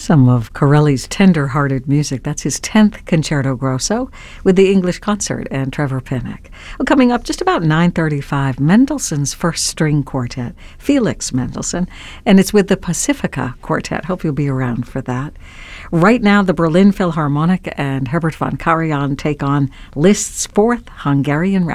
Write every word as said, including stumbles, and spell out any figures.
Some of Corelli's tender-hearted music. That's his tenth Concerto Grosso with the English Concert and Trevor Pinnock. Well, coming up just about nine thirty-five, Mendelssohn's First String Quartet, Felix Mendelssohn, and it's with the Pacifica Quartet. Hope you'll be around for that. Right now, the Berlin Philharmonic and Herbert von Karajan take on Liszt's Fourth Hungarian